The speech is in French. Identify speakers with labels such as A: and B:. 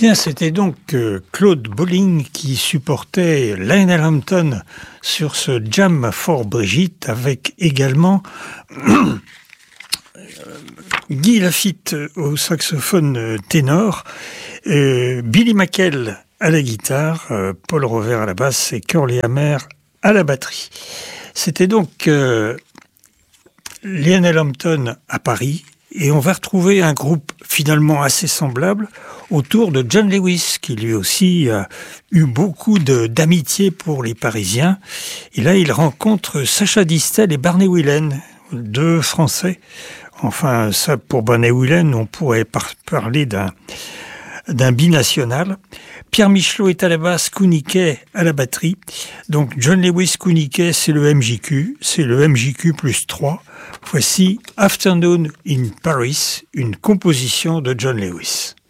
A: Bien, c'était donc Claude Bolling qui supportait Lionel Hampton sur ce Jam for Brigitte, avec également Guy Lafitte au saxophone ténor, Billy McKell à la guitare, Paul Rover à la basse et Curly Hammer à la batterie. C'était donc Lionel Hampton à Paris, et on va retrouver un groupe finalement assez semblable autour de John Lewis, qui lui aussi a eu beaucoup d'amitié pour les Parisiens. Et là, il rencontre Sacha Distel et Barney Whelan, deux Français. Enfin, ça, pour Barney Whelan, on pourrait parler d'un binational. Pierre Michelot est à la basse, Kouniquet à la batterie. Donc John Lewis, Kouniquet, c'est le MJQ, c'est le MJQ plus 3. Voici Afternoon in Paris, une composition de John Lewis.